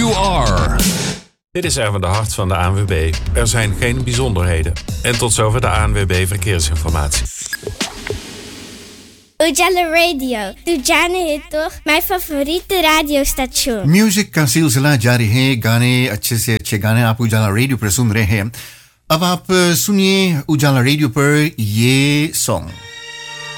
you are. Dit is Erwin de Hart van de ANWB. Er zijn geen bijzonderheden. En tot zover de ANWB Verkeersinformatie. Ujala Radio. Tujane है तो my favorite radiostation. Music का सिलसिला जारी है गाने अच्छे से अच्छे गाने आप उजाला रेडियो पर सुन रहे हैं अब आप सुनिए उजाला रेडियो पर ये सॉन्ग